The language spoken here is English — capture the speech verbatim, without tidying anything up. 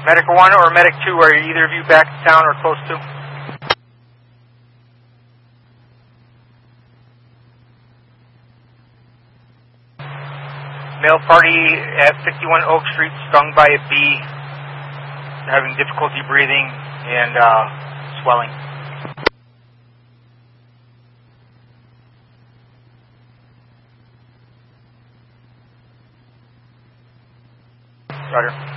Medic one or Medic two, are either of you back to town or close to? Male party at fifty-one Oak Street, stung by a bee, having difficulty breathing and uh, swelling. Roger.